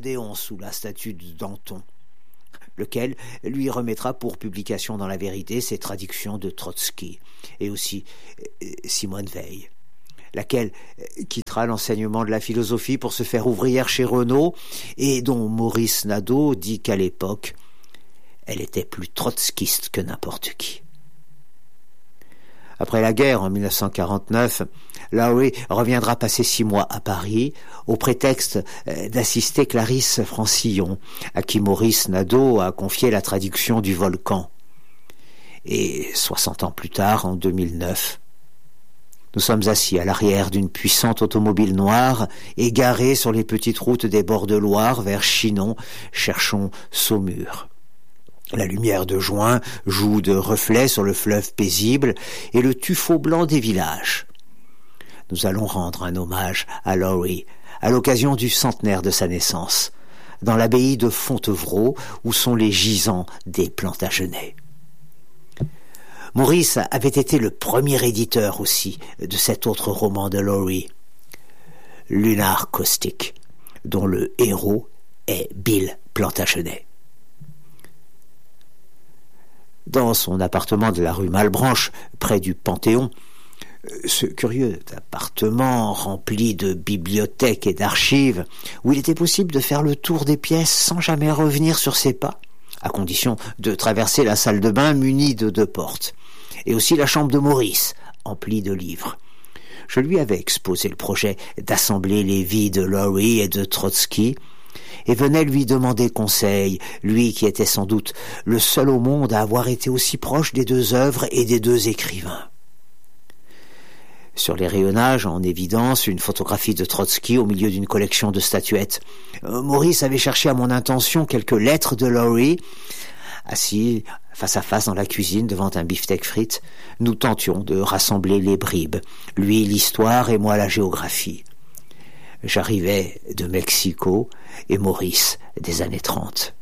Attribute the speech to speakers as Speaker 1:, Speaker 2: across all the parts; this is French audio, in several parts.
Speaker 1: Odéon sous la statue de Danton, lequel lui remettra pour publication dans La Vérité ses traductions de Trotsky, et aussi Simone Veil, laquelle quittera l'enseignement de la philosophie pour se faire ouvrière chez Renault, et dont Maurice Nadeau dit qu'à l'époque, elle était plus trotskiste que n'importe qui. Après la guerre, en 1949, Lowry reviendra passer 6 mois à Paris, au prétexte d'assister Clarisse Francillon, à qui Maurice Nadeau a confié la traduction du Volcan. Et 60 ans plus tard, en 2009, nous sommes assis à l'arrière d'une puissante automobile noire, égarée sur les petites routes des bords de Loire vers Chinon, cherchons Saumur. La lumière de juin joue de reflets sur le fleuve paisible et le tuffeau blanc des villages. Nous allons rendre un hommage à Lowry à l'occasion du centenaire de sa naissance, dans l'abbaye de Fontevraud, où sont les gisants des Plantagenets. Maurice avait été le premier éditeur aussi de cet autre roman de Lowry, Lunar Caustic, dont le héros est Bill Plantagenet. Dans son appartement de la rue Malebranche, près du Panthéon, ce curieux appartement rempli de bibliothèques et d'archives, où il était possible de faire le tour des pièces sans jamais revenir sur ses pas, à condition de traverser la salle de bain munie de 2 portes, et aussi la chambre de Maurice, emplie de livres. Je lui avais exposé le projet d'assembler les vies de Lowry et de Trotsky, et venait lui demander conseil, lui qui était sans doute le seul au monde à avoir été aussi proche des 2 œuvres et des 2 écrivains. Sur les rayonnages, en évidence, une photographie de Trotsky au milieu d'une collection de statuettes. Maurice avait cherché à mon intention quelques lettres de Lowry. Assis face à face dans la cuisine devant un beefsteak frites, nous tentions de rassembler les bribes, lui l'histoire et moi la géographie. J'arrivais de Mexico et Maurice des années 30.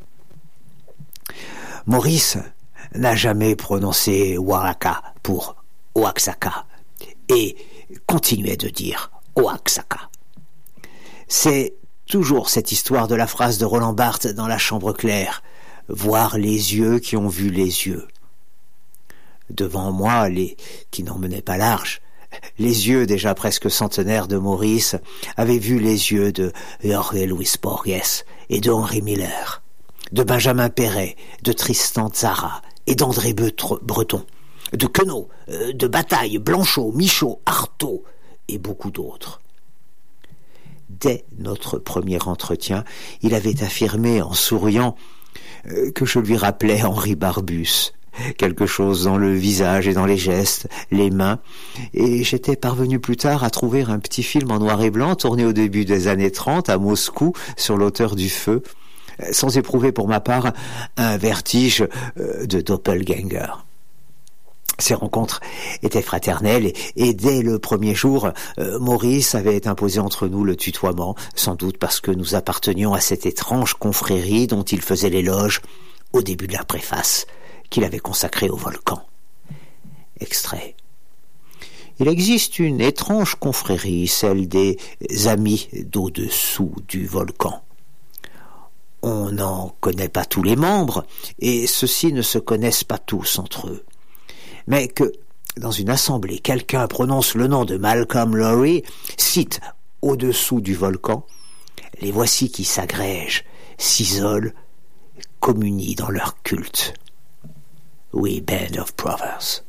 Speaker 1: Maurice n'a jamais prononcé Oaxaca pour Oaxaca et continuait de dire Oaxaca. C'est toujours cette histoire de la phrase de Roland Barthes dans La Chambre claire, voir les yeux qui ont vu les yeux. Devant moi, les qui n'en menaient pas large, les yeux déjà presque centenaires de Maurice avaient vu les yeux de Jorge Luis Borges et de Henri Miller, de Benjamin Perret, de Tristan Tzara et d'André Breton, de Queneau, de Bataille, Blanchot, Michaud, Artaud et beaucoup d'autres. Dès notre premier entretien, il avait affirmé en souriant que je lui rappelais Henri Barbus, quelque chose dans le visage et dans les gestes, les mains, et j'étais parvenu plus tard à trouver un petit film en noir et blanc tourné au début des années 30 à Moscou sur l'auteur du feu, sans éprouver pour ma part un vertige de doppelganger. Ces rencontres étaient fraternelles et dès le premier jour, Maurice avait imposé entre nous le tutoiement, sans doute parce que nous appartenions à cette étrange confrérie dont il faisait l'éloge au début de la préface qu'il avait consacrée au volcan. Extrait. Il existe une étrange confrérie, celle des amis d'au-dessous du volcan. On n'en connaît pas tous les membres, et ceux-ci ne se connaissent pas tous entre eux. Mais que, dans une assemblée, quelqu'un prononce le nom de Malcolm Lowry, cite au-dessous du volcan, les voici qui s'agrègent, s'isolent, communient dans leur culte. We Band of Brothers.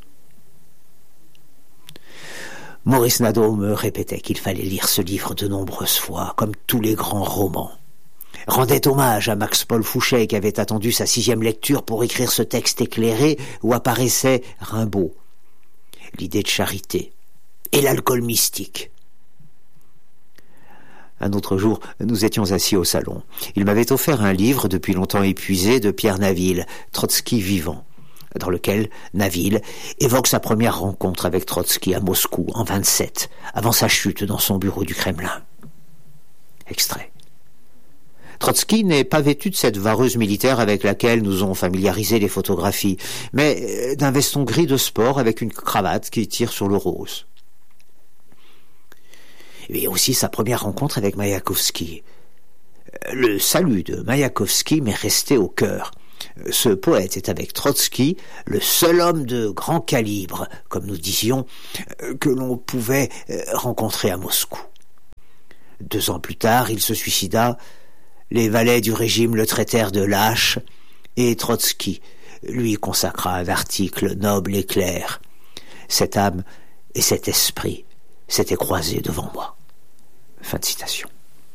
Speaker 1: Maurice Nadeau me répétait qu'il fallait lire ce livre de nombreuses fois, comme tous les grands romans. Rendait hommage à Max-Paul Fouchet qui avait attendu sa 6e lecture pour écrire ce texte éclairé où apparaissait Rimbaud, l'idée de charité et l'alcool mystique. Un autre jour, nous étions assis au salon. Il m'avait offert un livre depuis longtemps épuisé de Pierre Naville, Trotsky vivant, dans lequel Naville évoque sa première rencontre avec Trotsky à Moscou en 1927, avant sa chute dans son bureau du Kremlin. Extrait. Trotsky n'est pas vêtu de cette vareuse militaire avec laquelle nous ont familiarisé les photographies, mais d'un veston gris de sport avec une cravate qui tire sur le rose. Et aussi sa première rencontre avec Mayakovsky. Le salut de Mayakovsky m'est resté au cœur. Ce poète est avec Trotsky le seul homme de grand calibre, comme nous disions, que l'on pouvait rencontrer à Moscou. 2 ans plus tard, il se suicida, les valets du régime le traitèrent de lâche, et Trotsky lui consacra un article noble et clair. Cette âme et cet esprit s'étaient croisés devant moi. Fin de citation.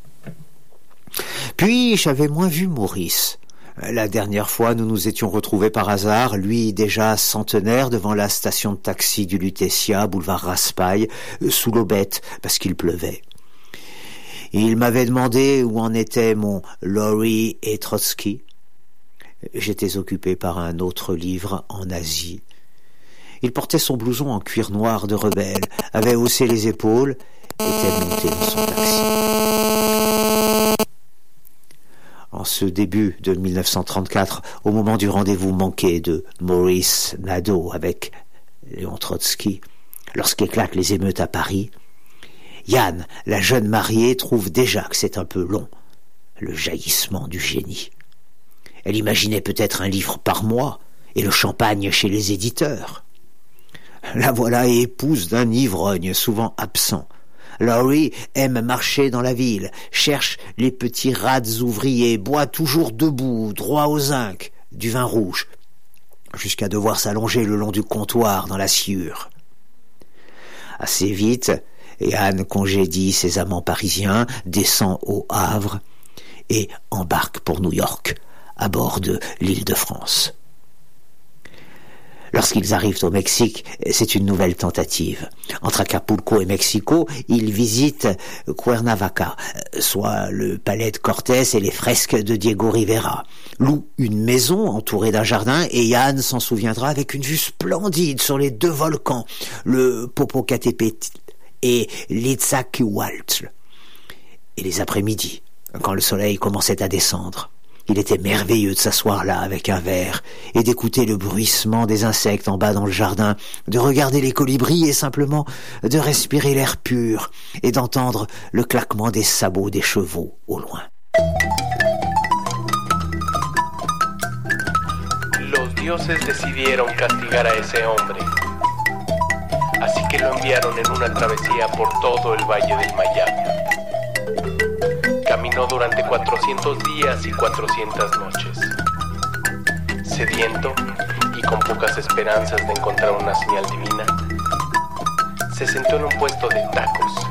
Speaker 1: Puis j'avais moins vu Maurice. La dernière fois, nous nous étions retrouvés par hasard, lui déjà centenaire devant la station de taxi du Lutetia, boulevard Raspail, sous l'aubette, parce qu'il pleuvait. Il m'avait demandé où en étaient mon Laurie et Trotsky. J'étais occupé par un autre livre en Asie. Il portait son blouson en cuir noir de rebelle, avait haussé les épaules, était monté dans son taxi. En ce début de 1934, au moment du rendez-vous manqué de Maurice Nadeau avec Léon Trotsky, lorsqu'éclatent les émeutes à Paris, Yann, la jeune mariée, trouve déjà que c'est un peu long, le jaillissement du génie. Elle imaginait peut-être un livre par mois et le champagne chez les éditeurs. La voilà épouse d'un ivrogne souvent absent. Laurie aime marcher dans la ville, cherche les petits rats ouvriers, boit toujours debout, droit au zinc, du vin rouge, jusqu'à devoir s'allonger le long du comptoir dans la sciure. Assez vite, Yann congédie ses amants parisiens, descend au Havre et embarque pour New York, à bord de l'île de France. Lorsqu'ils arrivent au Mexique, c'est une nouvelle tentative. Entre Acapulco et Mexico, ils visitent Cuernavaca, soit le palais de Cortés et les fresques de Diego Rivera. Louent une maison entourée d'un jardin et Yann s'en souviendra avec une vue splendide sur les 2 volcans, le Popocatépetl et l'Iztaccíhuatl. Et les après-midi, quand le soleil commençait à descendre, il était merveilleux de s'asseoir là avec un verre et d'écouter le bruissement des insectes en bas dans le jardin, de regarder les colibris et simplement de respirer l'air pur et d'entendre le claquement des sabots des chevaux au loin.
Speaker 2: Los dioses decidieron castigar a ese hombre, así que lo enviaron en una travesía por todo el Valle del Maya. Caminó durante 400 días y 400 noches. Sediento y con pocas esperanzas de encontrar una señal divina, se sentó en un puesto de tacos